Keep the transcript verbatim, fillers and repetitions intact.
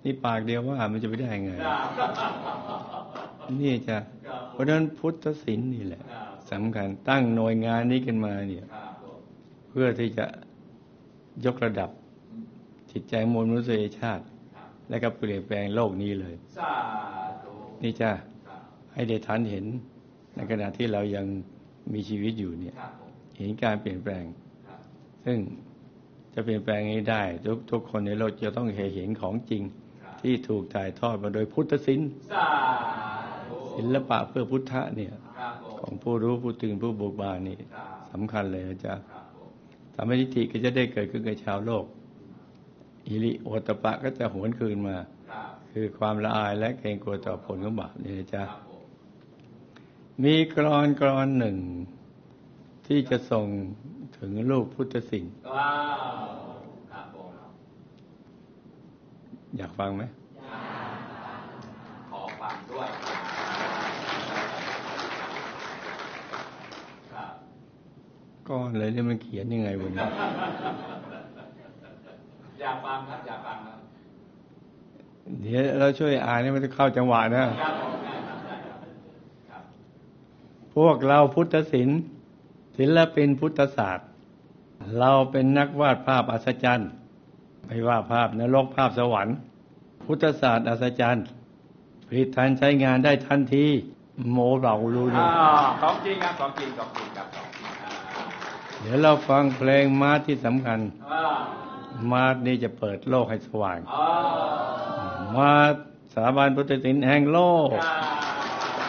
นี่ปากเดียวว่ามันจะไปได้ไงนี่จะเพราะฉะนั้นพุทธศิลป์นี่แหละสำคัญตั้งหน่วยงานนี้ขึ้นมาเนี่ยเพื่อที่จะยกระดับจิตใจมวลมนุษยชาติและก็เปลี่ยนแปลงโลกนี้เลยนี่จะให้ได้ทันเห็นในขณะที่เรายังมีชีวิตอยู่เนี่ยเห็นการเปลี่ยนแปลงซึ่งจะเปลี่ยนแปลงนี้ได้ทุกทุกคนในโลกจะต้องเห็นของจริงที่ถูกถ่ายทอดมาโดยพุทธศิลป์ศิลปะเพื่อพุทธะเนี่ยของผู้รู้ผู้ตื่นผู้เบิกบานนี่สำคัญเลยนะจ๊ะทำให้ทิฏฐิก็จะได้เกิดขึ้นกับชาวโลกอิริโอตตัปปะก็จะหวนคืนมาคือความละอายและเกรงกลัวต่อผลของบาปนี่นะจ๊ะมีกลอนกลอนหนึ่งที่จะส่งถึงลูกพุทธศิลป์อยากฟังไหมขอฟังด้วยก้อนเลยนี่มันเขียนยังไงวะเนี่ยอยากฟังครับอยากฟังครับเดี๋ยวเราช่วยอ่านให้มันเข้าจังหวะนะพวกเราพุทธศิลป์ศิลปินพุทธศาสตร์เราเป็นนักวาดภาพอัศจรรย์ไม่ว่าภาพนรกภาพสวรรค์พุทธศาสตร์อัศจรรย์ผลิตทันใช้งานได้ทันทีโมเรารู้นี่ของจริงครับของจริงของจริงครับเดี๋ยวเราฟังเพลงมาร์ทที่สำคัญมาร์ทนี่จะเปิดโลกให้สว่างมาร์ทสถาบันพุทธศิลป์แห่งโลก